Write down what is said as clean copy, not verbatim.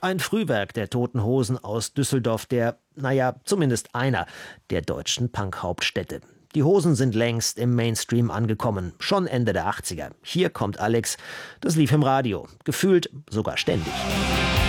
Ein Frühwerk der Toten Hosen aus Düsseldorf, zumindest einer der deutschen Punk-Hauptstädte. Die Hosen sind längst im Mainstream angekommen, schon Ende der 80er. Hier kommt Alex, das lief im Radio, gefühlt sogar ständig.